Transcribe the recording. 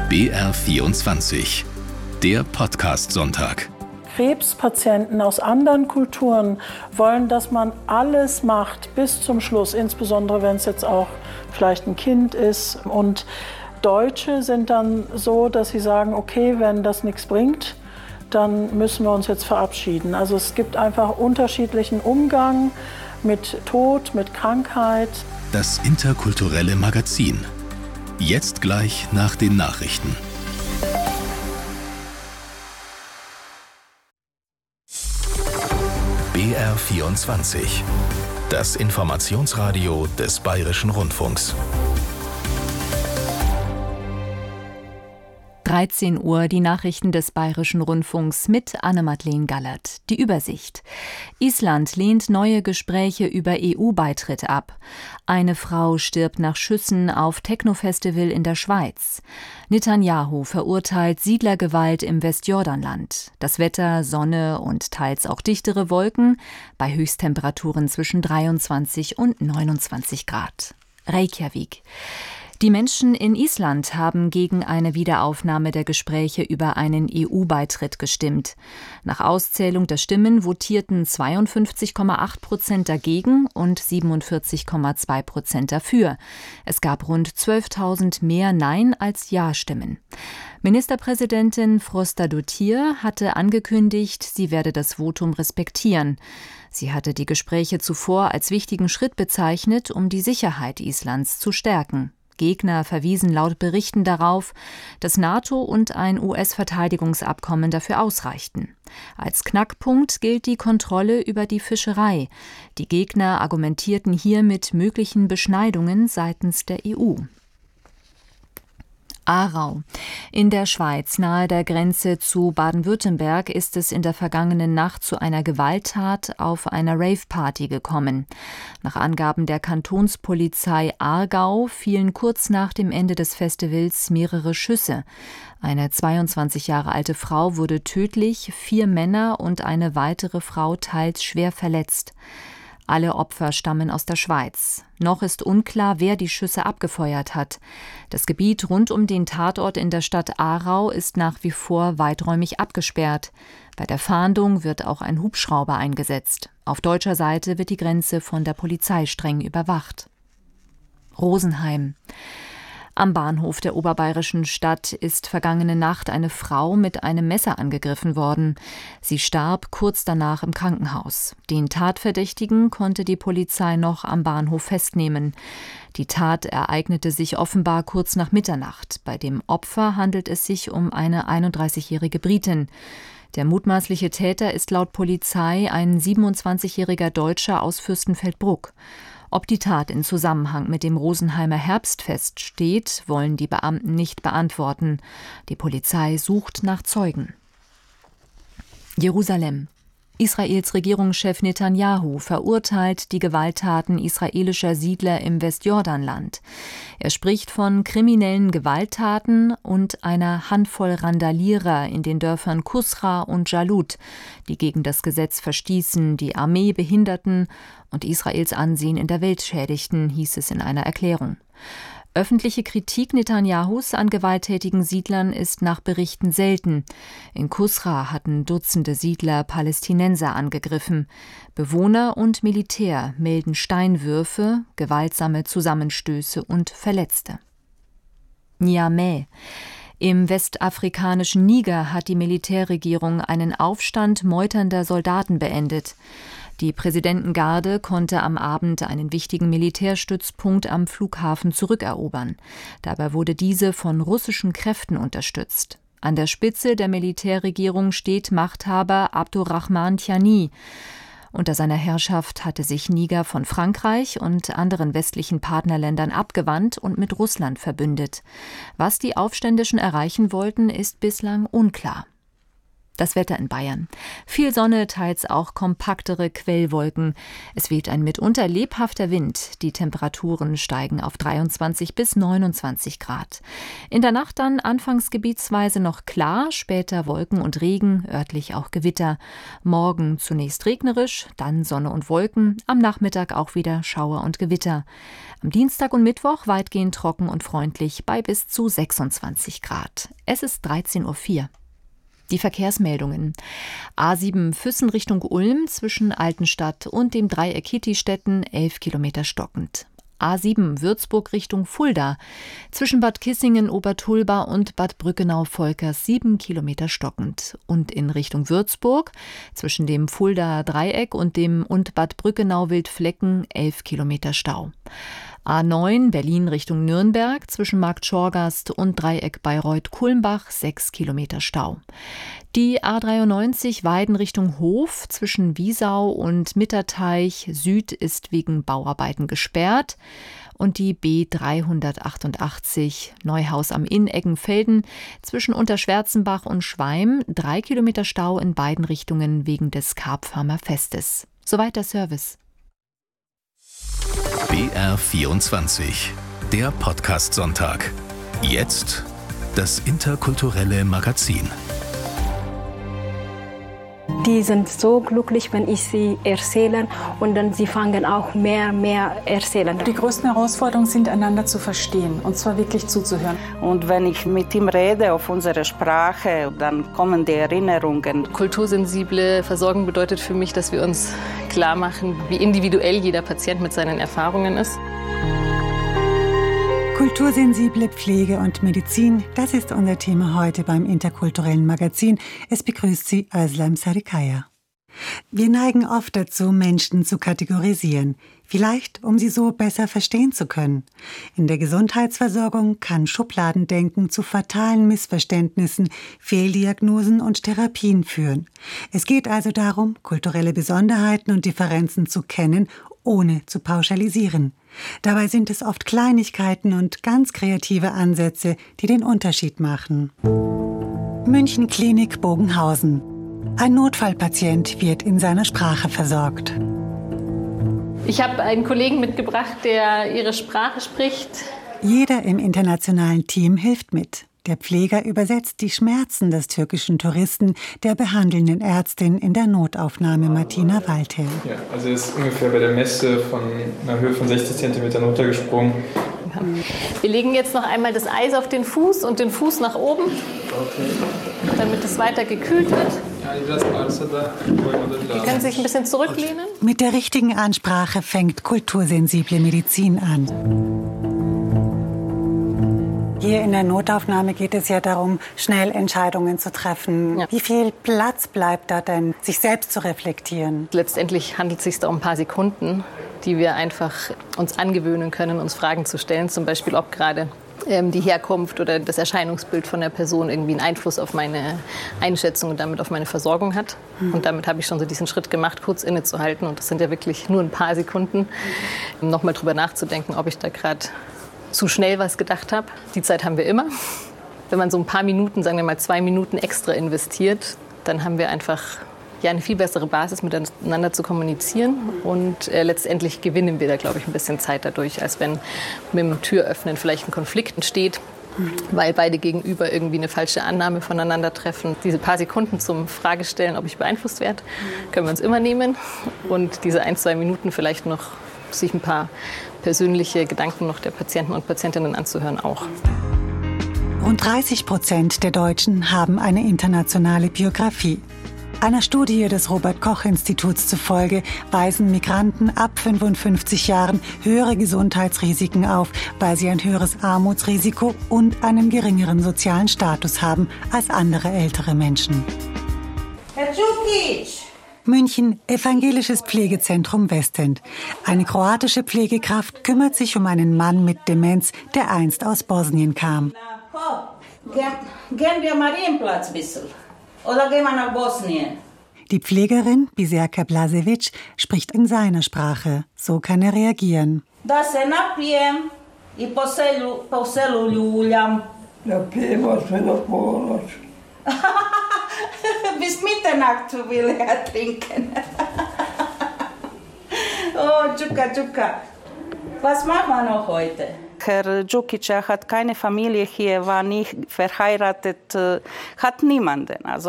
BR24, der Podcast-Sonntag. Krebspatienten aus anderen Kulturen wollen, dass man alles macht bis zum Schluss, insbesondere wenn es jetzt auch vielleicht ein Kind ist. Und Deutsche sind dann so, dass sie sagen, okay, wenn das nichts bringt, dann müssen wir uns jetzt verabschieden. Also es gibt einfach unterschiedlichen Umgang mit Tod, mit Krankheit. Das interkulturelle Magazin. Jetzt gleich nach den Nachrichten. BR24, das Informationsradio des Bayerischen Rundfunks. 13 Uhr, die Nachrichten des Bayerischen Rundfunks mit Anne-Madeleine Gallert. Die Übersicht. Island lehnt neue Gespräche über EU-Beitritt ab. Eine Frau stirbt nach Schüssen auf Techno-Festival in der Schweiz. Netanyahu verurteilt Siedlergewalt im Westjordanland. Das Wetter, Sonne und teils auch dichtere Wolken bei Höchsttemperaturen zwischen 23 und 29 Grad. Reykjavik. Die Menschen in Island haben gegen eine Wiederaufnahme der Gespräche über einen EU-Beitritt gestimmt. Nach Auszählung der Stimmen votierten 52,8% dagegen und 47,2% dafür. Es gab rund 12.000 mehr Nein- als Ja-Stimmen. Ministerpräsidentin Frostadóttir hatte angekündigt, sie werde das Votum respektieren. Sie hatte die Gespräche zuvor als wichtigen Schritt bezeichnet, um die Sicherheit Islands zu stärken. Gegner verwiesen laut Berichten darauf, dass NATO und ein US-Verteidigungsabkommen dafür ausreichten. Als Knackpunkt gilt die Kontrolle über die Fischerei. Die Gegner argumentierten hier mit möglichen Beschneidungen seitens der EU. Aarau. In der Schweiz, nahe der Grenze zu Baden-Württemberg, ist es in der vergangenen Nacht zu einer Gewalttat auf einer Rave-Party gekommen. Nach Angaben der Kantonspolizei Aargau fielen kurz nach dem Ende des Festivals mehrere Schüsse. Eine 22 Jahre alte Frau wurde tödlich, 4 Männer und eine weitere Frau teils schwer verletzt. Alle Opfer stammen aus der Schweiz. Noch ist unklar, wer die Schüsse abgefeuert hat. Das Gebiet rund um den Tatort in der Stadt Aarau ist nach wie vor weiträumig abgesperrt. Bei der Fahndung wird auch ein Hubschrauber eingesetzt. Auf deutscher Seite wird die Grenze von der Polizei streng überwacht. Rosenheim. Am Bahnhof der oberbayerischen Stadt ist vergangene Nacht eine Frau mit einem Messer angegriffen worden. Sie starb kurz danach im Krankenhaus. Den Tatverdächtigen konnte die Polizei noch am Bahnhof festnehmen. Die Tat ereignete sich offenbar kurz nach Mitternacht. Bei dem Opfer handelt es sich um eine 31-jährige Britin. Der mutmaßliche Täter ist laut Polizei ein 27-jähriger Deutscher aus Fürstenfeldbruck. Ob die Tat in Zusammenhang mit dem Rosenheimer Herbstfest steht, wollen die Beamten nicht beantworten. Die Polizei sucht nach Zeugen. Jerusalem. Israels Regierungschef Netanyahu verurteilt die Gewalttaten israelischer Siedler im Westjordanland. Er spricht von kriminellen Gewalttaten und einer Handvoll Randalierer in den Dörfern Kusra und Jalut, die gegen das Gesetz verstießen, die Armee behinderten und Israels Ansehen in der Welt schädigten, hieß es in einer Erklärung. Öffentliche Kritik Netanyahus an gewalttätigen Siedlern ist nach Berichten selten. In Kusra hatten Dutzende Siedler Palästinenser angegriffen. Bewohner und Militär melden Steinwürfe, gewaltsame Zusammenstöße und Verletzte. Niamey. Im westafrikanischen Niger hat die Militärregierung einen Aufstand meuternder Soldaten beendet. Die Präsidentengarde konnte am Abend einen wichtigen Militärstützpunkt am Flughafen zurückerobern. Dabei wurde diese von russischen Kräften unterstützt. An der Spitze der Militärregierung steht Machthaber Abdurrahman Tiani. Unter seiner Herrschaft hatte sich Niger von Frankreich und anderen westlichen Partnerländern abgewandt und mit Russland verbündet. Was die Aufständischen erreichen wollten, ist bislang unklar. Das Wetter in Bayern. Viel Sonne, teils auch kompaktere Quellwolken. Es weht ein mitunter lebhafter Wind. Die Temperaturen steigen auf 23 bis 29 Grad. In der Nacht dann anfangs gebietsweise noch klar, später Wolken und Regen, örtlich auch Gewitter. Morgen zunächst regnerisch, dann Sonne und Wolken, am Nachmittag auch wieder Schauer und Gewitter. Am Dienstag und Mittwoch weitgehend trocken und freundlich bei bis zu 26 Grad. Es ist 13:04 Uhr. Die Verkehrsmeldungen. A7 Füssen Richtung Ulm zwischen Altenstadt und dem Dreieck Hittistetten 11 Kilometer stockend. A7 Würzburg Richtung Fulda zwischen Bad Kissingen, Obertulba und Bad Brückenau-Volkers 7 Kilometer stockend. Und in Richtung Würzburg zwischen dem Fuldaer Dreieck und Bad Brückenau-Wildflecken 11 Kilometer Stau. A9 Berlin Richtung Nürnberg zwischen Markt Schorgast und Dreieck Bayreuth-Kulmbach 6 Kilometer Stau. Die A93 Weiden Richtung Hof zwischen Wiesau und Mitterteich Süd ist wegen Bauarbeiten gesperrt. Und die B388 Neuhaus am Inn Eggenfelden zwischen Unterschwärzenbach und Schweim 3 Kilometer Stau in beiden Richtungen wegen des Karpfarmer Festes. Soweit der Service. BR24, der Podcast-Sonntag. Jetzt das interkulturelle Magazin. Die sind so glücklich, wenn ich sie erzähle, und dann sie fangen auch mehr erzählen. Die größten Herausforderungen sind, einander zu verstehen, und zwar wirklich zuzuhören. Und wenn ich mit ihm rede auf unserer Sprache, dann kommen die Erinnerungen. Kultursensible Versorgung bedeutet für mich, dass wir uns klar machen, wie individuell jeder Patient mit seinen Erfahrungen ist. Kultursensible Pflege und Medizin, das ist unser Thema heute beim interkulturellen Magazin. Es begrüßt Sie Özlem Sarıkaya. Wir neigen oft dazu, Menschen zu kategorisieren, vielleicht um sie so besser verstehen zu können. In der Gesundheitsversorgung kann Schubladendenken zu fatalen Missverständnissen, Fehldiagnosen und Therapien führen. Es geht also darum, kulturelle Besonderheiten und Differenzen zu kennen, ohne zu pauschalisieren. Dabei sind es oft Kleinigkeiten und ganz kreative Ansätze, die den Unterschied machen. München Klinik Bogenhausen. Ein Notfallpatient wird in seiner Sprache versorgt. Ich habe einen Kollegen mitgebracht, der ihre Sprache spricht. Jeder im internationalen Team hilft mit. Der Pfleger übersetzt die Schmerzen des türkischen Touristen der behandelnden Ärztin in der Notaufnahme Martina Waldherr. Ja, also er ist ungefähr bei der Messe von einer Höhe von 60 cm runtergesprungen. Wir legen jetzt noch einmal das Eis auf den Fuß und den Fuß nach oben, damit es weiter gekühlt wird. Sie können sich ein bisschen zurücklehnen. Mit der richtigen Ansprache fängt kultursensible Medizin an. Hier in der Notaufnahme geht es ja darum, schnell Entscheidungen zu treffen. Ja. Wie viel Platz bleibt da denn, sich selbst zu reflektieren? Letztendlich handelt es sich da um ein paar Sekunden, die wir einfach uns angewöhnen können, uns Fragen zu stellen. Zum Beispiel, ob gerade die Herkunft oder das Erscheinungsbild von der Person irgendwie einen Einfluss auf meine Einschätzung und damit auf meine Versorgung hat. Und damit habe ich schon so diesen Schritt gemacht, kurz innezuhalten. Und das sind ja wirklich nur ein paar Sekunden, um nochmal drüber nachzudenken, ob ich da gerade zu schnell was gedacht habe. Die Zeit haben wir immer. Wenn man so ein paar Minuten, sagen wir mal 2 Minuten extra investiert, dann haben wir einfach eine viel bessere Basis, miteinander zu kommunizieren. Und letztendlich gewinnen wir da, glaube ich, ein bisschen Zeit dadurch, als wenn mit dem Türöffnen vielleicht ein Konflikt entsteht, weil beide gegenüber irgendwie eine falsche Annahme voneinander treffen. Diese paar Sekunden zum Fragestellen, ob ich beeinflusst werde, können wir uns immer nehmen. Und diese 1-2 Minuten vielleicht noch sich ein paar persönliche Gedanken noch der Patienten und Patientinnen anzuhören auch. Rund 30% der Deutschen haben eine internationale Biografie. Einer Studie des Robert-Koch-Instituts zufolge weisen Migranten ab 55 Jahren höhere Gesundheitsrisiken auf, weil sie ein höheres Armutsrisiko und einen geringeren sozialen Status haben als andere ältere Menschen. Herr Djukic! München, Evangelisches Pflegezentrum Westend. Eine kroatische Pflegekraft kümmert sich um einen Mann mit Demenz, der einst aus Bosnien kam. Gehen wir Marienplatz ein bisschen. Oder gehen wir nach Bosnien? Die Pflegerin, Biserka Blasevic, spricht in seiner Sprache. So kann er reagieren. Da se napijem I po selu ljuljam. Ja, piva sve do ponoć. bis Mitternacht will er trinken. Oh, Djuka. Was macht man noch heute? Herr Djukic hat keine Familie hier, war nicht verheiratet, hat niemanden. Also